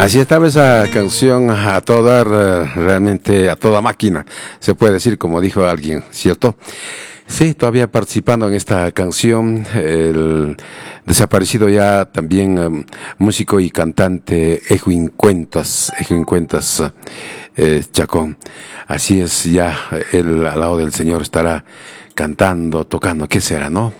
Así estaba esa canción a toda, realmente a toda máquina, se puede decir, como dijo alguien, ¿cierto? Sí, todavía participando en esta canción, el desaparecido ya también músico y cantante Edwin Cuentas, Chacón. Así es, ya él al lado del Señor estará cantando, tocando, ¿qué será, no?